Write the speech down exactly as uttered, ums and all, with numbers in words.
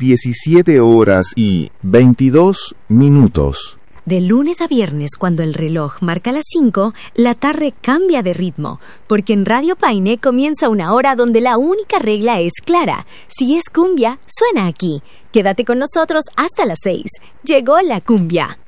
diecisiete horas y veintidós minutos. De lunes a viernes, cuando el reloj marca las cinco, la tarde cambia de ritmo, porque en Radio Paine comienza una hora donde la única regla es clara. Si es cumbia, suena aquí. Quédate con nosotros hasta las seis. Llegó la cumbia.